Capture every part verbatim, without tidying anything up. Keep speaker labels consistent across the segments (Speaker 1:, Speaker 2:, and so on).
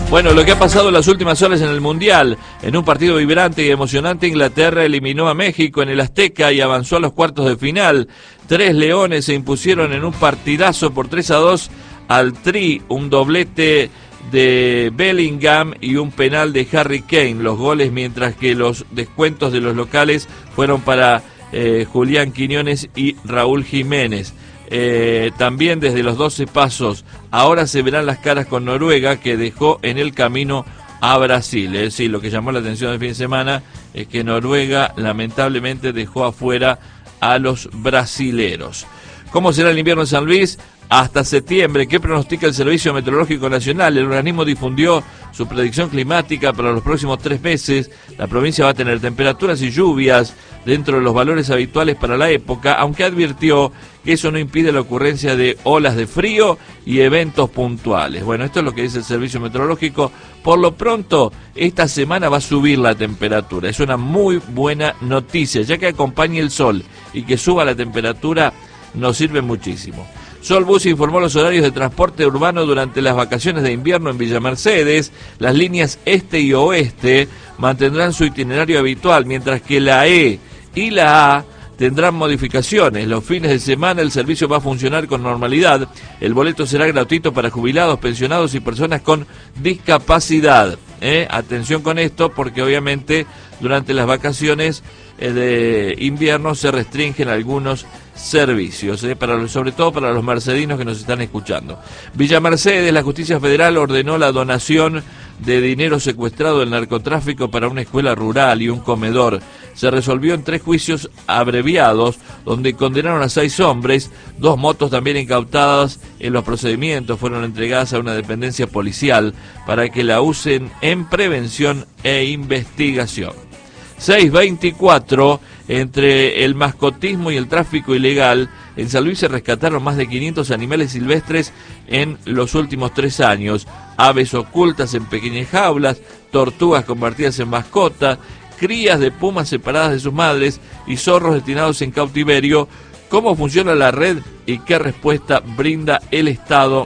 Speaker 1: Bueno, lo que ha pasado en las últimas horas en el Mundial, en un partido vibrante y emocionante, Inglaterra eliminó a México en el Azteca y avanzó a los cuartos de final. Tres leones se impusieron en un partidazo por tres a dos al Tri, un doblete de Bellingham y un penal de Harry Kane, los goles, mientras que los descuentos de los locales fueron para eh, Julián Quiñones y Raúl Jiménez. Eh, también desde los doce pasos, ahora se verán las caras con Noruega, que dejó en el camino a Brasil. Es decir, lo que llamó la atención del fin de semana es que Noruega lamentablemente dejó afuera a los brasileros. ¿Cómo será el invierno en San Luis? Hasta septiembre. ¿Qué pronostica el Servicio Meteorológico Nacional? El organismo difundió su predicción climática para los próximos tres meses. La provincia va a tener temperaturas y lluvias dentro de los valores habituales para la época, aunque advirtió que eso no impide la ocurrencia de olas de frío y eventos puntuales. Bueno, esto es lo que dice el Servicio Meteorológico. Por lo pronto, esta semana va a subir la temperatura. Es una muy buena noticia, ya que acompañe el sol y que suba la temperatura nos sirve muchísimo. Solbus informó los horarios de transporte urbano durante las vacaciones de invierno en Villa Mercedes. Las líneas este y oeste mantendrán su itinerario habitual, mientras que la E y la A tendrán modificaciones. Los fines de semana el servicio va a funcionar con normalidad. El boleto será gratuito para jubilados, pensionados y personas con discapacidad. ¿Eh? Atención con esto, porque obviamente durante las vacaciones eh, de invierno se restringen algunos servicios, eh, para los, sobre todo para los mercedinos que nos están escuchando. Villa Mercedes, la Justicia Federal ordenó la donación de dinero secuestrado del narcotráfico para una escuela rural y un comedor. Se resolvió en tres juicios abreviados, donde condenaron a seis hombres. Dos motos también incautadas en los procedimientos fueron entregadas a una dependencia policial para que la usen en prevención e investigación. seis veinticuatro, entre el mascotismo y el tráfico ilegal, en San Luis se rescataron más de quinientos animales silvestres en los últimos tres años. Aves ocultas en pequeñas jaulas, tortugas convertidas en mascotas, crías de pumas separadas de sus madres y zorros destinados en cautiverio. ¿Cómo funciona la red y qué respuesta brinda el Estado?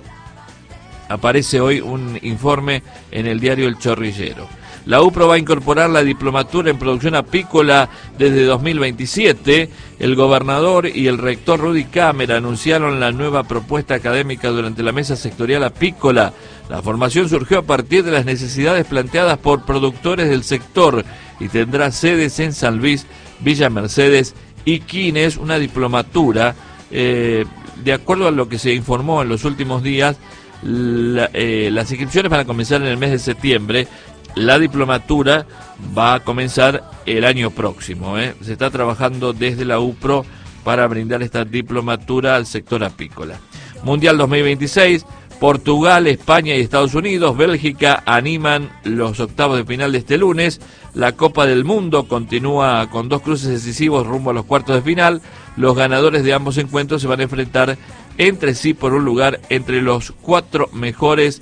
Speaker 1: Aparece hoy un informe en el diario El Chorrillero. La UPRO va a incorporar la diplomatura en producción apícola desde dos mil veintisiete. El gobernador y el rector Rudy Cámara anunciaron la nueva propuesta académica durante la mesa sectorial apícola. La formación surgió a partir de las necesidades planteadas por productores del sector y tendrá sedes en San Luis, Villa Mercedes y Quines. Una diplomatura, eh, de acuerdo a lo que se informó en los últimos días, la, eh, las inscripciones van a comenzar en el mes de septiembre. La diplomatura va a comenzar el año próximo, ¿eh? Se está trabajando desde la UPRO para brindar esta diplomatura al sector apícola. Mundial dos mil veintiséis, Portugal, España y Estados Unidos, Bélgica animan los octavos de final de este lunes. La Copa del Mundo continúa con dos cruces decisivos rumbo a los cuartos de final. Los ganadores de ambos encuentros se van a enfrentar entre sí por un lugar entre los cuatro mejores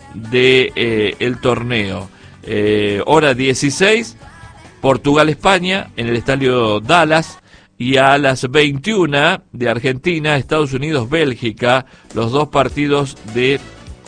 Speaker 1: de eh, el torneo. Eh, hora dieciséis, Portugal-España en el estadio Dallas, y a las veintiuna de Argentina, Estados Unidos-Bélgica, los dos partidos de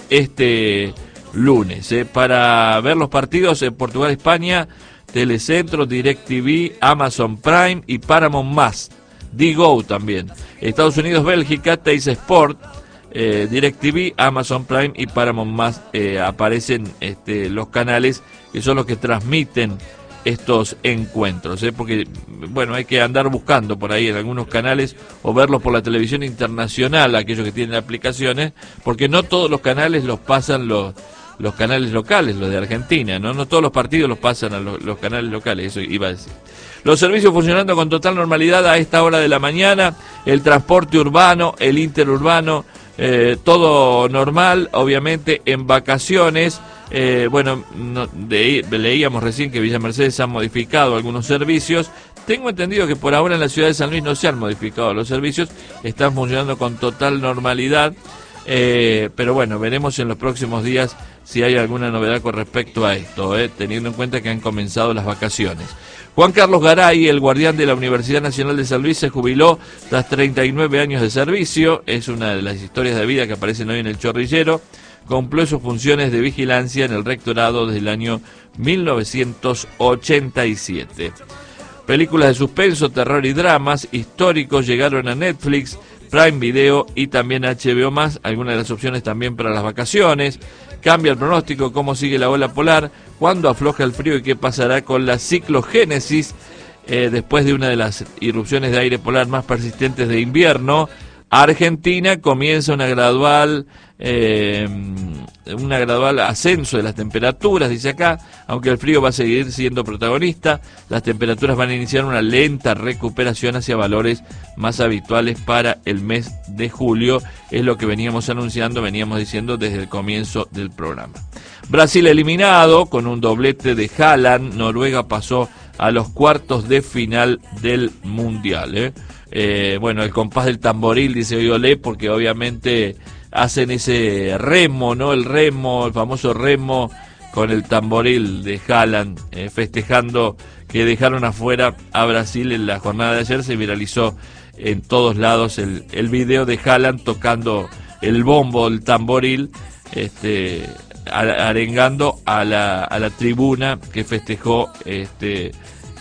Speaker 1: este lunes. Eh. Para ver los partidos en Portugal-España, Telecentro, DirecTV, Amazon Prime y Paramount Más, Digo también. Estados Unidos-Bélgica, Teis Sport, Eh, DirecTV, Amazon Prime y Paramount Más, eh, aparecen este, los canales que son los que transmiten estos encuentros, ¿eh? Porque, bueno, hay que andar buscando por ahí en algunos canales o verlos por la televisión internacional, aquellos que tienen aplicaciones, porque no todos los canales los pasan los los canales locales, los de Argentina, ¿no? No todos los partidos los pasan a los, los canales locales, eso iba a decir. Los servicios funcionando con total normalidad a esta hora de la mañana, el transporte urbano, el interurbano, Eh, todo normal, obviamente en vacaciones. Eh, bueno, no, de, leíamos recién que Villa Mercedes ha modificado algunos servicios. Tengo entendido que por ahora en la ciudad de San Luis no se han modificado los servicios, están funcionando con total normalidad. Eh, pero bueno, veremos en los próximos días si hay alguna novedad con respecto a esto, eh, teniendo en cuenta que han comenzado las vacaciones. Juan Carlos Garay, el guardián de la Universidad Nacional de San Luis, se jubiló tras treinta y nueve años de servicio. Es una de las historias de vida que aparecen hoy en El Chorrillero. cumplió sus funciones de vigilancia en el rectorado desde el año mil novecientos ochenta y siete. Películas de suspenso, terror y dramas históricos llegaron a Netflix, Prime Video y también H B O más, algunas de las opciones también para las vacaciones. Cambia el pronóstico, cómo sigue la ola polar, cuándo afloja el frío y qué pasará con la ciclogénesis eh, después de una de las irrupciones de aire polar más persistentes de invierno. Argentina comienza una gradual eh, una gradual ascenso de las temperaturas, dice acá, aunque el frío va a seguir siendo protagonista. Las temperaturas van a iniciar una lenta recuperación hacia valores más habituales para el mes de julio, es lo que veníamos anunciando, veníamos diciendo desde el comienzo del programa. Brasil eliminado con un doblete de Haaland, Noruega pasó a los cuartos de final del Mundial, ¿eh? Eh, bueno, el compás del tamboril, dice Violé, porque obviamente hacen ese remo, ¿no? El remo, el famoso remo con el tamboril de Haaland, eh, festejando que dejaron afuera a Brasil en la jornada de ayer. Se viralizó en todos lados el, el video de Haaland tocando el bombo, el tamboril, este, arengando a la, a la tribuna que festejó este,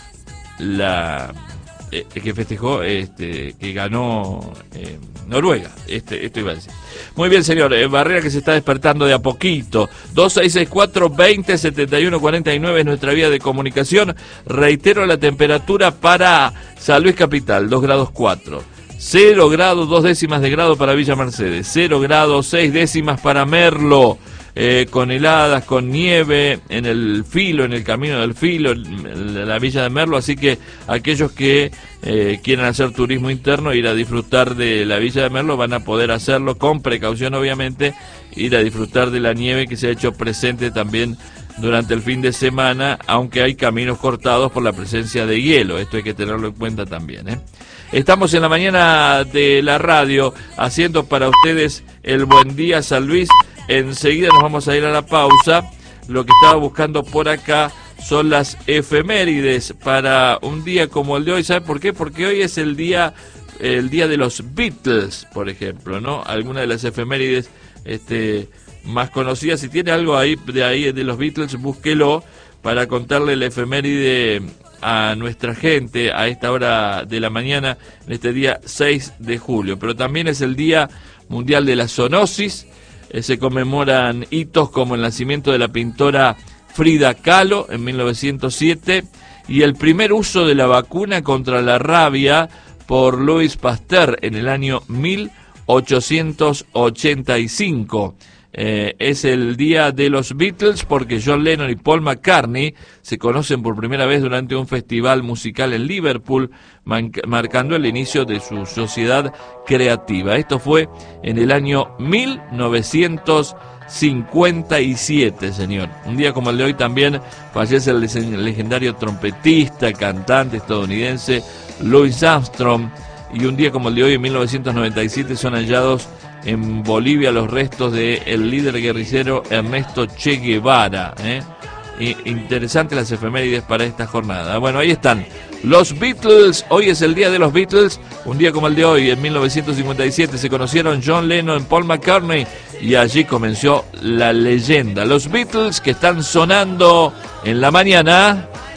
Speaker 1: la... que festejó, este, que ganó eh, Noruega, este, esto iba a decir. Muy bien, señor, eh, Barrera que se está despertando de a poquito. dos seis seis cuatro, veinte, setenta y uno, cuarenta y nueve es nuestra vía de comunicación. Reitero la temperatura para San Luis Capital, dos grados cuatro. cero grados, dos décimas de grado para Villa Mercedes. cero grados, seis décimas para Merlo. Eh, con heladas, con nieve en el filo, en el camino del filo, en la villa de Merlo, así que aquellos que eh, quieran hacer turismo interno, ir a disfrutar de la villa de Merlo, van a poder hacerlo con precaución, obviamente, ir a disfrutar de la nieve que se ha hecho presente también durante el fin de semana, aunque hay caminos cortados por la presencia de hielo, esto hay que tenerlo en cuenta también, ¿eh? Estamos en la mañana de la radio haciendo para ustedes el Buen Día San Luis. Enseguida nos vamos a ir a la pausa. Lo que estaba buscando por acá son las efemérides para un día como el de hoy. ¿Sabe por qué? Porque hoy es el día el día de los Beatles, por ejemplo, ¿no? Alguna de las efemérides este, más conocidas. Si tiene algo ahí de ahí de los Beatles, búsquelo para contarle la efeméride a nuestra gente a esta hora de la mañana, en este día seis de julio. Pero también es el Día Mundial de la Zoonosis. Eh, se conmemoran hitos como el nacimiento de la pintora Frida Kahlo en mil novecientos siete y el primer uso de la vacuna contra la rabia por Louis Pasteur en el año mil ochocientos ochenta y cinco. Eh, es el día de los Beatles porque John Lennon y Paul McCartney se conocen por primera vez durante un festival musical en Liverpool, man- marcando el inicio de su sociedad creativa. Esto fue en el año mil novecientos cincuenta y siete, señor. Un día como el de hoy también fallece el, el legendario trompetista, cantante estadounidense Louis Armstrong, y un día como el de hoy en mil novecientos noventa y siete son hallados en Bolivia los restos del líder guerrillero Ernesto Che Guevara, ¿eh? Y interesantes las efemérides para esta jornada. Bueno, ahí están los Beatles. Hoy es el día de los Beatles. Un día como el de hoy, en mil novecientos cincuenta y siete, se conocieron John Lennon y Paul McCartney y allí comenzó la leyenda. Los Beatles que están sonando en la mañana.